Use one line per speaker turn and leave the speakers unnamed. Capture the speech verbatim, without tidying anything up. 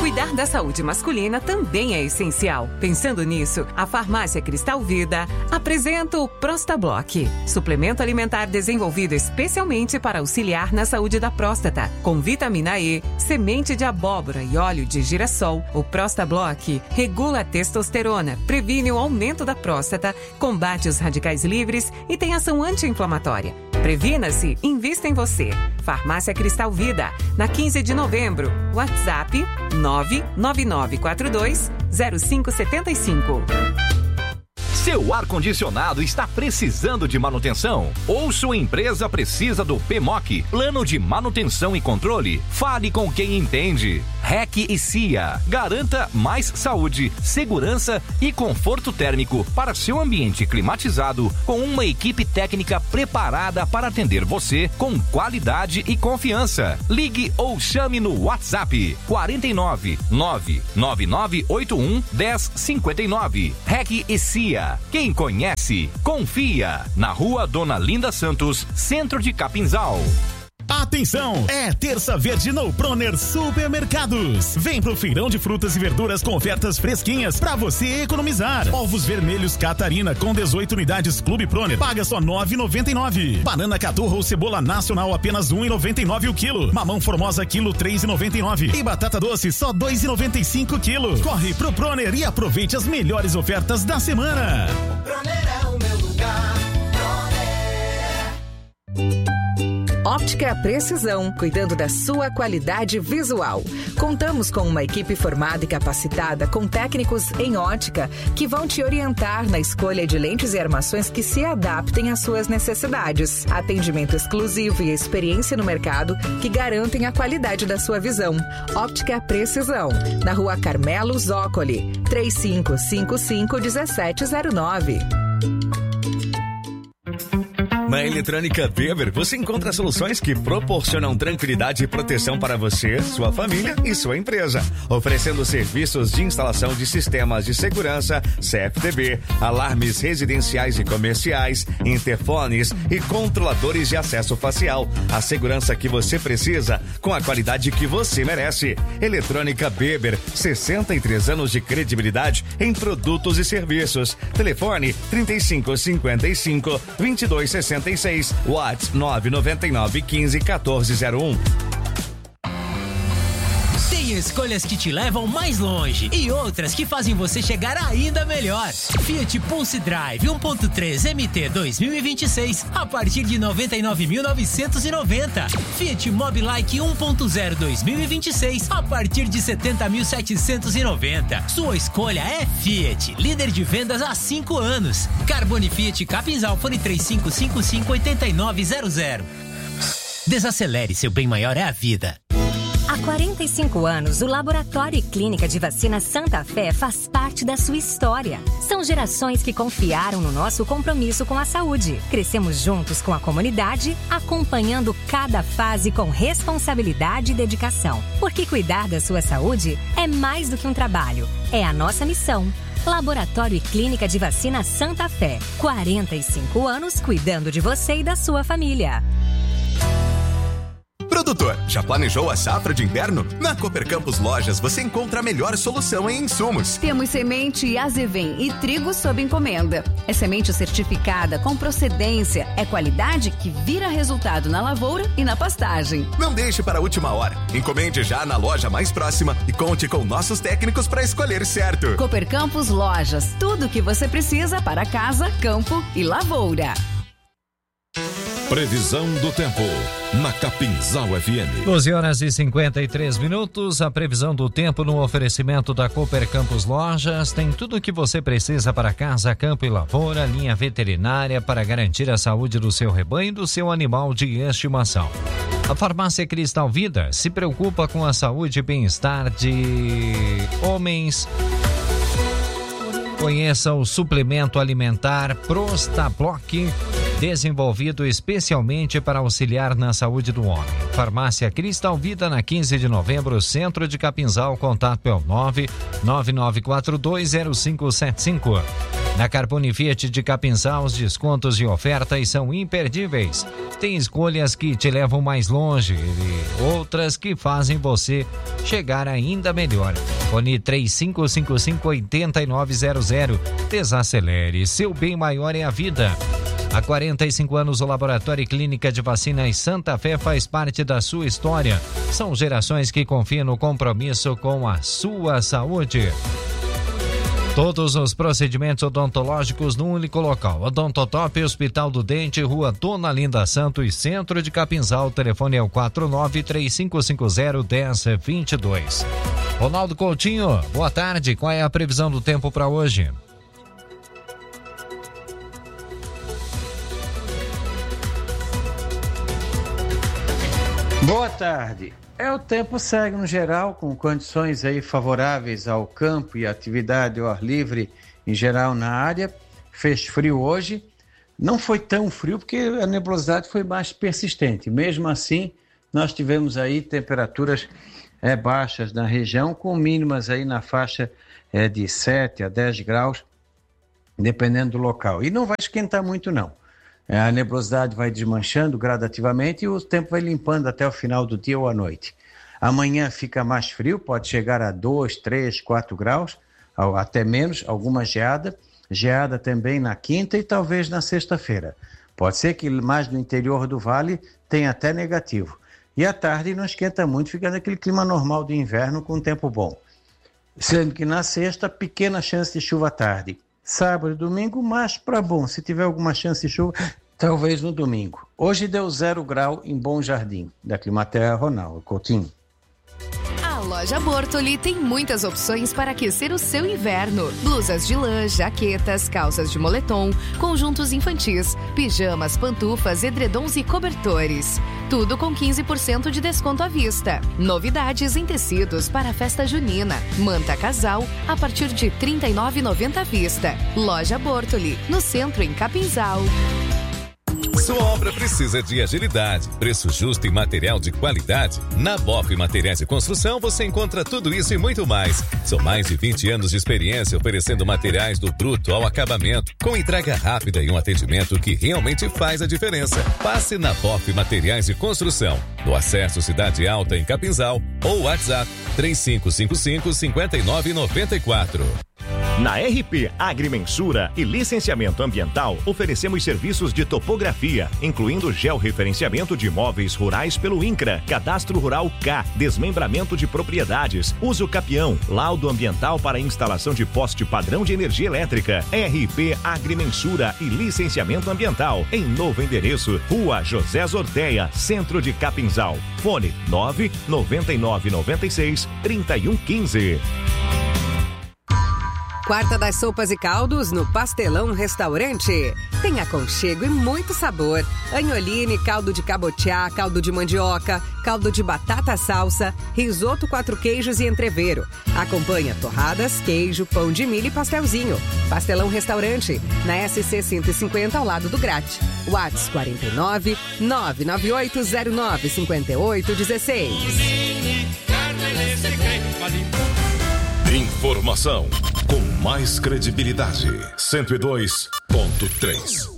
Cuidar da saúde masculina também é essencial. Pensando nisso, a Farmácia Cristal Vida apresenta o Prostablock, suplemento alimentar desenvolvido especialmente para auxiliar na saúde da próstata. Com vitamina E, semente de abóbora e óleo de girassol, o Prostablock regula a testosterona, previne o aumento da próstata, combate os radicais livres e tem ação anti-inflamatória. Previna-se, invista em você. Farmácia Cristal Vida, na quinze de novembro. WhatsApp nove nove nove quatro dois zero cinco sete cinco.
Seu ar-condicionado está precisando de manutenção? Ou sua empresa precisa do P M O C, Plano de Manutenção e Controle? Fale com quem entende. R E C e C I A. Garanta mais saúde, segurança e conforto térmico para seu ambiente climatizado com uma equipe técnica preparada para atender você com qualidade e confiança. Ligue ou chame no WhatsApp quatro nove nove nove nove oito um um zero cinco nove. R E C e C I A. Quem conhece, confia. Na Rua Dona Linda Santos, Centro de Capinzal.
Atenção! É Terça Verde no Proner Supermercados. Vem pro feirão de frutas e verduras com ofertas fresquinhas pra você economizar. Ovos vermelhos Catarina com dezoito unidades Clube Proner, paga só nove reais e noventa e nove centavos. Banana caturra ou cebola nacional apenas um real e noventa e nove centavos o quilo. Mamão formosa quilo três reais e noventa e nove centavos. E batata doce só dois reais e noventa e cinco centavos o quilo. Corre pro Proner e aproveite as melhores ofertas da semana.
Proner é o meu lugar. Proner.
Óptica Precisão, cuidando da sua qualidade visual. Contamos com uma equipe formada e capacitada com técnicos em ótica que vão te orientar na escolha de lentes e armações que se adaptem às suas necessidades. Atendimento exclusivo e experiência no mercado que garantem a qualidade da sua visão. Óptica Precisão, na Rua Carmelo Zócoli, três cinco cinco cinco, um sete zero nove.
Na Eletrônica Weber, você encontra soluções que proporcionam tranquilidade e proteção para você, sua família e sua empresa. Oferecendo serviços de instalação de sistemas de segurança, C F T B, alarmes residenciais e comerciais, interfones e controladores de acesso facial. A segurança que você precisa, com a qualidade que você merece. Eletrônica Weber, sessenta e três anos de credibilidade em produtos e serviços. Telefone trinta e cinco, cinquenta e cinco, vinte e dois, sessenta e seis, WhatsApp nove nove nove, quinze, quatorze zero um.
Tem escolhas que te levam mais longe e outras que fazem você chegar ainda melhor. Fiat Pulse Drive um ponto três M T dois mil e vinte e seis a partir de noventa e nove mil novecentos e noventa. Fiat Mobilike um ponto zero dois mil e vinte e seis a partir de setenta mil setecentos e noventa. Sua escolha é Fiat, líder de vendas há cinco anos. Carbone Fiat Capinzal, fone três cinco cinco cinco, oito nove zero zero. Desacelere, seu bem maior é a vida.
Há quarenta e cinco anos, o Laboratório e Clínica de Vacina Santa Fé faz parte da sua história. São gerações que confiaram no nosso compromisso com a saúde. Crescemos juntos com a comunidade, acompanhando cada fase com responsabilidade e dedicação. Porque cuidar da sua saúde é mais do que um trabalho, é a nossa missão. Laboratório e Clínica de Vacina Santa Fé. quarenta e cinco anos cuidando de você e da sua família.
Produtor, já planejou a safra de inverno? Na Cooper Campus Lojas você encontra a melhor solução em insumos.
Temos semente Azevém e trigo sob encomenda. É semente certificada com procedência. É qualidade que vira resultado na lavoura e na pastagem.
Não deixe para a última hora. Encomende já na loja mais próxima e conte com nossos técnicos para escolher certo.
Cooper Campus Lojas. Tudo o que você precisa para casa, campo e lavoura.
Previsão do tempo na Capinzal F M.
doze horas e cinquenta e três minutos. A previsão do tempo no oferecimento da Cooper Campus Lojas tem tudo o que você precisa para casa, campo e lavoura, linha veterinária para garantir a saúde do seu rebanho e do seu animal de estimação. A Farmácia Cristal Vida se preocupa com a saúde e bem-estar de homens. Conheça o suplemento alimentar Prostablock, desenvolvido especialmente para auxiliar na saúde do homem. Farmácia Cristal Vida, na quinze de novembro, Centro de Capinzal. Contato é o nove nove nove quatro dois zero cinco sete cinco. Na Carpone Fiat de Capinzal, os descontos e ofertas são imperdíveis. Tem escolhas que te levam mais longe e outras que fazem você chegar ainda melhor. Fone três cinco cinco cinco, oito nove zero zero. Desacelere, seu bem maior é a vida. Há quarenta e cinco anos, o Laboratório e Clínica de Vacinas Santa Fé faz parte da sua história. São gerações que confiam no compromisso com a sua saúde. Todos os procedimentos odontológicos num único local. Odontotop, Hospital do Dente, Rua Dona Linda Santos, Centro de Capinzal. O telefone é o quatro nove três cinco cinco zero, um zero dois dois. Ronaldo Coutinho, boa tarde. Qual é a previsão do tempo para hoje?
Boa tarde. É, o tempo segue no geral com condições aí favoráveis ao campo e atividade ao ar livre em geral na área. Fez frio hoje. Não foi tão frio porque a nebulosidade foi mais persistente. Mesmo assim, nós tivemos aí temperaturas é, baixas na região, com mínimas aí na faixa é, de sete a dez graus, dependendo do local. E não vai esquentar muito não. A nebulosidade vai desmanchando gradativamente e o tempo vai limpando até o final do dia ou à noite. Amanhã fica mais frio, pode chegar a dois, três, quatro graus, até menos, alguma geada. Geada também na quinta e talvez na sexta-feira. Pode ser que mais no interior do vale tenha até negativo. E à tarde não esquenta muito, fica naquele clima normal de inverno com tempo bom. Sendo que na sexta, pequena chance de chuva à tarde. Sábado e domingo, mas para bom, se tiver alguma chance de chuva, talvez no domingo. Hoje deu zero grau em Bom Jardim, da Climaterra. Ronaldo Coutinho.
A loja Bortoli tem muitas opções para aquecer o seu inverno. Blusas de lã, jaquetas, calças de moletom, conjuntos infantis, pijamas, pantufas, edredons e cobertores. Tudo com quinze por cento de desconto à vista. Novidades em tecidos para a festa junina. Manta casal a partir de trinta e nove reais e noventa centavos à vista. Loja Bortoli, no centro em Capinzal.
Sua obra precisa de agilidade, preço justo e material de qualidade? Na B O F Materiais de Construção você encontra tudo isso e muito mais. São mais de vinte anos de experiência oferecendo materiais do bruto ao acabamento, com entrega rápida e um atendimento que realmente faz a diferença. Passe na B O F Materiais de Construção, no Acesso Cidade Alta em Capinzal ou WhatsApp três cinco cinco cinco, cinco nove nove quatro.
Na R P Agrimensura e Licenciamento Ambiental, oferecemos serviços de topografia, incluindo georreferenciamento de imóveis rurais pelo INCRA, Cadastro Rural K, desmembramento de propriedades, uso capião, laudo ambiental para instalação de poste padrão de energia elétrica. R P Agrimensura e Licenciamento Ambiental, em novo endereço, Rua José Zorteia, Centro de Capinzal. Fone nove nove nove nove seis, três um um cinco.
Quarta das Sopas e Caldos no Pastelão Restaurante. Tem aconchego e muito sabor. Agnoline, caldo de cabotiá, caldo de mandioca, caldo de batata salsa, risoto quatro queijos e entrevero. Acompanha torradas, queijo, pão de milho e pastelzinho. Pastelão Restaurante, na S C cento e cinquenta ao lado do Grat. WhatsApp quarenta e nove, nove nove oito zero nove, cinco oito um seis.
Informação com mais credibilidade. cento e dois ponto três.